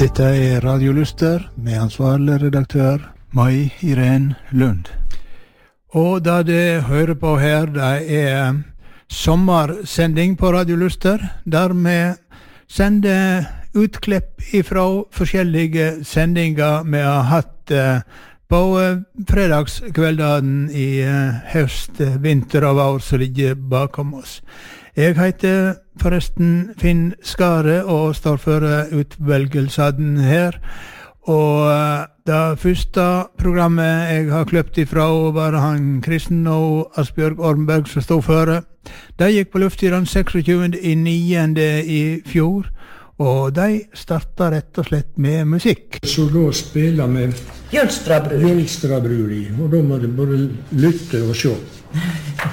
Dette Radio Luster med ansvarlig redaktør Mai Irene Lund. Og da det hører på her, det sommersending på Radio Luster, der vi sender utklipp ifra forskjellige sendinger vi har hatt på fredagskvelden i høst, vinter av år som ligger bakom oss. Jeg heter forresten Finn Skare og står for utvelgelsen her. Og det første programmet jeg har kløpt ifra var han Kristen og Asbjørg Ormberg som stod føre. De gikk på luft i den 26. i 9. i fjor, og de startet rett og slett med musikk. Så da spiller vi Jølstrabruri, og da må du både lytte og se.